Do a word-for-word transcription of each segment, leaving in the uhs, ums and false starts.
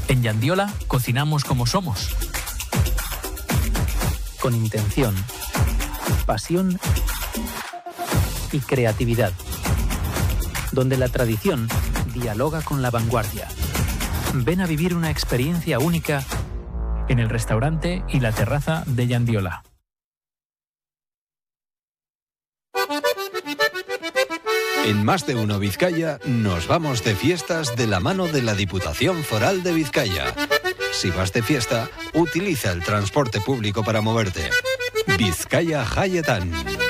En Yandiola cocinamos como somos. Con intención, pasión y creatividad. Donde la tradición dialoga con la vanguardia. Ven a vivir una experiencia única en el restaurante y la terraza de Yandiola. En Más de Uno Vizcaya nos vamos de fiestas de la mano de la Diputación Foral de Vizcaya. Si vas de fiesta, utiliza el transporte público para moverte. Vizcaya Jaietan.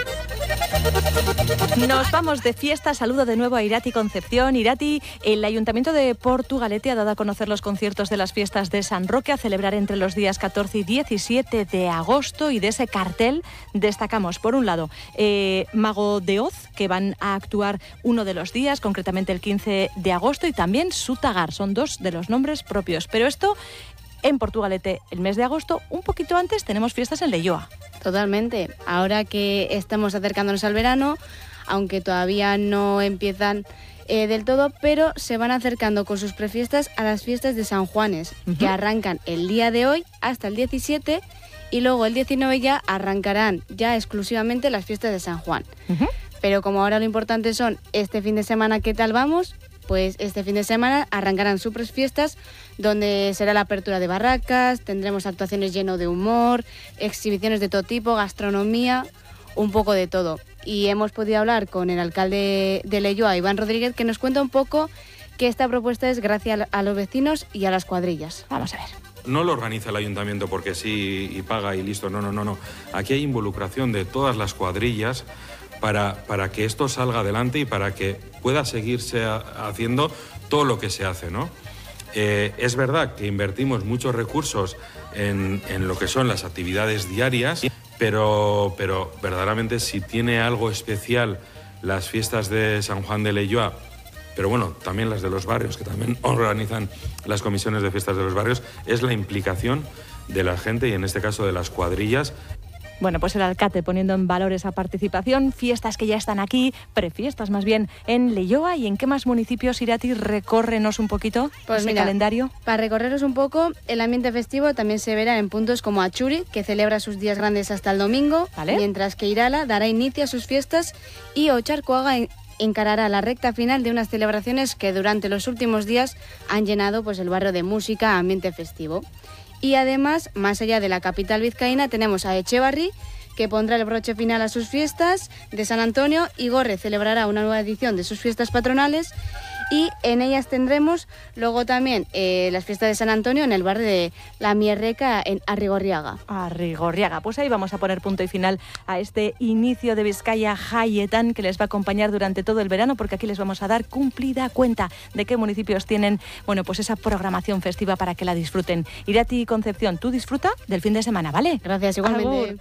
Nos vamos de fiesta. Saludo de nuevo a Irati Concepción. Irati, el Ayuntamiento de Portugalete ha dado a conocer los conciertos de las fiestas de San Roque a celebrar entre los días catorce y diecisiete de agosto, y de ese cartel destacamos, por un lado, eh, Mago de Oz, que van a actuar uno de los días, concretamente el quince de agosto, y también Sutagar. Son dos de los nombres propios. Pero esto en Portugalete, el mes de agosto. Un poquito antes tenemos fiestas en Leioa. Totalmente. Ahora que estamos acercándonos al verano, aunque todavía no empiezan eh, del todo, pero se van acercando con sus prefiestas a las fiestas de San Juanes, uh-huh. que arrancan el día de hoy hasta el diecisiete, y luego el diecinueve ya arrancarán ya exclusivamente las fiestas de San Juan. Uh-huh. Pero como ahora lo importante son este fin de semana, ¿qué tal vamos? Pues este fin de semana arrancarán sus fiestas, donde será la apertura de barracas, tendremos actuaciones lleno de humor, exhibiciones de todo tipo, gastronomía, un poco de todo. Y hemos podido hablar con el alcalde de Leioa, Iván Rodríguez, que nos cuenta un poco que esta propuesta es gracias a los vecinos y a las cuadrillas. Vamos a ver. No lo organiza el ayuntamiento porque sí y paga y listo, no, no, no, no. Aquí hay involucración de todas las cuadrillas para, para que esto salga adelante y para que pueda seguirse a, haciendo todo lo que se hace, ¿no? Eh, es verdad que invertimos muchos recursos en, en lo que son las actividades diarias, pero, pero verdaderamente si tiene algo especial las fiestas de San Juan de Leioa, pero bueno, también las de los barrios, que también organizan las comisiones de fiestas de los barrios, es la implicación de la gente y en este caso de las cuadrillas. Bueno, pues el alcalde poniendo en valor esa participación, fiestas que ya están aquí, prefiestas más bien en Leioa. ¿Y en qué más municipios, Irati? Recórrenos un poquito pues ese mira, calendario. Para recorreros un poco, el ambiente festivo también se verá en puntos como Achuri, que celebra sus días grandes hasta el domingo, ¿vale? Mientras que Irala dará inicio a sus fiestas y Ocharcoaga en encarará la recta final de unas celebraciones que durante los últimos días han llenado pues, el barrio de música, ambiente festivo. Y además, más allá de la capital vizcaína, tenemos a Echevarri, que pondrá el broche final a sus fiestas de San Antonio, y Gorre celebrará una nueva edición de sus fiestas patronales, y en ellas tendremos luego también eh, las fiestas de San Antonio en el barrio de La Mierreca, en Arrigorriaga. Arrigorriaga, pues ahí vamos a poner punto y final a este inicio de Vizcaya Jaietan, que les va a acompañar durante todo el verano, porque aquí les vamos a dar cumplida cuenta de qué municipios tienen, bueno, pues esa programación festiva para que la disfruten. Irati y Concepción, tú disfruta del fin de semana, ¿vale? Gracias, igualmente.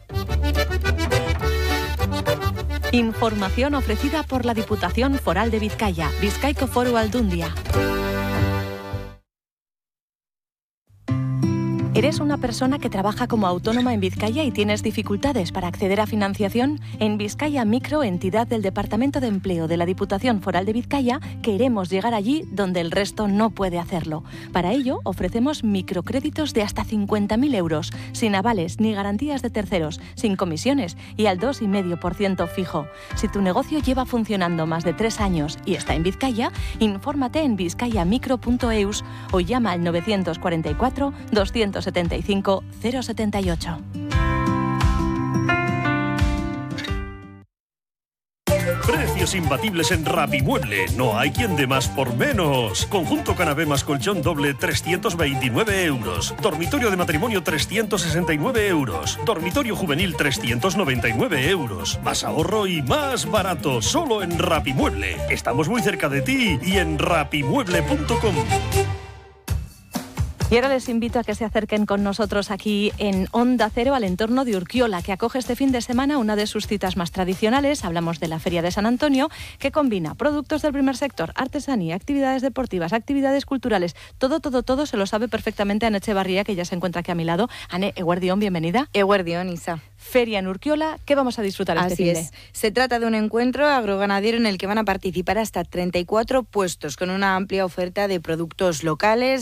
Información ofrecida por la Diputación Foral de Vizcaya. Bizkaiko Foru Aldundia. ¿Eres una persona que trabaja como autónoma en Vizcaya y tienes dificultades para acceder a financiación? En Vizcaya Micro, entidad del Departamento de Empleo de la Diputación Foral de Vizcaya, queremos llegar allí donde el resto no puede hacerlo. Para ello, ofrecemos microcréditos de hasta cincuenta mil euros, sin avales ni garantías de terceros, sin comisiones y al dos coma cinco por ciento fijo. Si tu negocio lleva funcionando más de tres años y está en Vizcaya, infórmate en vizcayamicro punto eus o llama al novecientos cuarenta y cuatro, doscientos setenta y cinco, cero setenta y ocho. Precios imbatibles en Rapimueble. No hay quien dé más por menos. Conjunto canapé más colchón doble, trescientos veintinueve euros. Dormitorio de matrimonio, trescientos sesenta y nueve euros. Dormitorio juvenil, trescientos noventa y nueve euros. Más ahorro y más barato. Solo en Rapimueble. Estamos muy cerca de ti y en rapimueble punto com. Y ahora les invito a que se acerquen con nosotros aquí en Onda Cero al entorno de Urquiola, que acoge este fin de semana una de sus citas más tradicionales. Hablamos de la Feria de San Antonio, que combina productos del primer sector, artesanía, actividades deportivas, actividades culturales. Todo, todo, todo se lo sabe perfectamente Ane Echevarría, que ya se encuentra aquí a mi lado. Ane, eguerdión, bienvenida. Eguerdión, Isa. Feria en Urquiola, ¿qué vamos a disfrutar este Así fin de? es. Se trata de un encuentro agroganadero en el que van a participar hasta treinta y cuatro puestos, con una amplia oferta de productos locales,